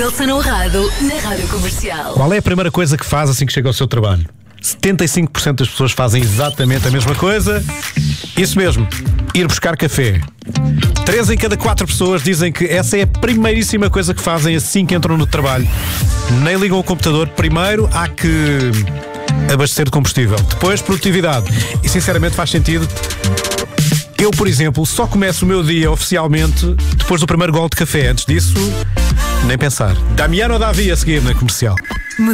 Elsa Honrado, na Rádio Comercial. Qual é a primeira coisa que faz assim que chega ao seu trabalho? 75% das pessoas fazem exatamente a mesma coisa. Isso mesmo, ir buscar café. 3 em cada 4 pessoas dizem que essa é a primeiríssima coisa que fazem assim que entram no trabalho. Nem ligam o computador. Primeiro há que abastecer de combustível. Depois produtividade. E sinceramente faz sentido. Eu, por exemplo, só começo o meu dia oficialmente depois do primeiro golo de café. Antes disso, nem pensar. Damiano Davi a seguir na Comercial.